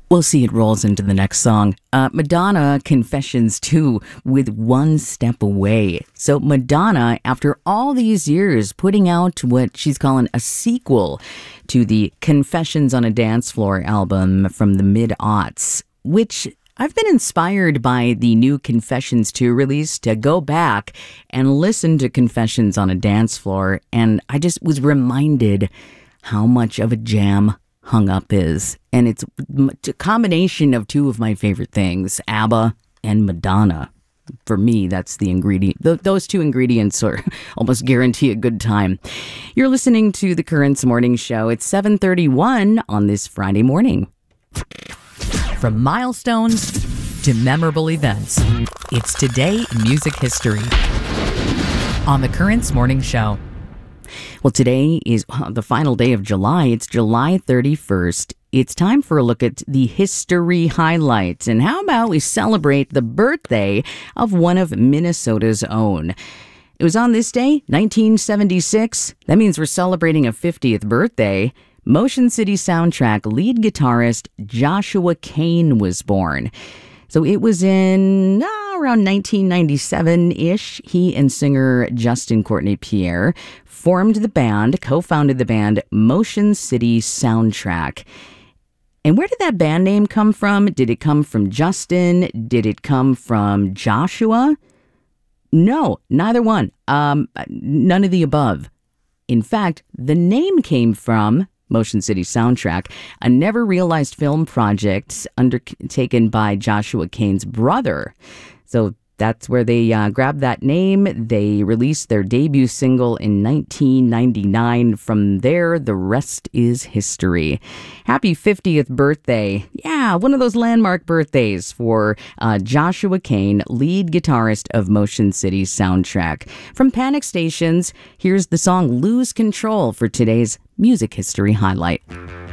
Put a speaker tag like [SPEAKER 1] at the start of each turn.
[SPEAKER 1] We'll see, it rolls into the next song. Madonna, Confessions 2, with One Step Away. So Madonna, after all these years, putting out what she's calling a sequel to the Confessions on a Dance Floor album from the mid-aughts, which I've been inspired by the new Confessions 2 release to go back and listen to Confessions on a Dance Floor, and I just was reminded how much of a jam Hung Up is. And it's a combination of two of my favorite things, ABBA and Madonna. For me, that's the ingredient. Those two ingredients are almost guarantee a good time. You're listening to The Currents Morning Show. It's 7:31 on this Friday morning. From milestones to memorable events, it's Today in Music History on The Currents Morning Show. Well, today is the final day of July. It's July 31st. It's time for a look at the history highlights. And how about we celebrate the birthday of one of Minnesota's own? It was on this day, 1976. That means we're celebrating a 50th birthday. Motion City Soundtrack lead guitarist Joshua Cain was born. So it was in around 1997-ish. He and singer Justin Courtney Pierre formed the band, co-founded the band Motion City Soundtrack. And where did that band name come from? Did it come from Justin? Did it come from Joshua? No, neither one. None of the above. In fact, the name came from Motion City Soundtrack, a never-realized film project undertaken by Joshua Cain's brother. So that's where they grabbed that name. They released their debut single in 1999. From there, the rest is history. Happy 50th birthday. Yeah, one of those landmark birthdays for Joshua Cain, lead guitarist of Motion City Soundtrack. From Panic Stations, here's the song Lose Control for today's music history highlight.